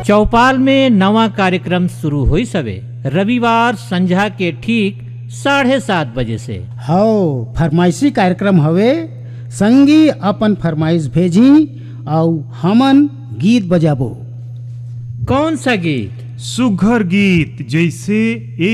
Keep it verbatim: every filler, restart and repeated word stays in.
चौपाल में नवा कार्यक्रम शुरू हुई सवे रविवार संझा के ठीक साढ़े सात बजे से। हाउ फरमाइशी कार्यक्रम हवे, संगी अपन फरमाइश भेजी और हमन गीत बजाबो। कौन सा गीत? सुघर गीत जैसे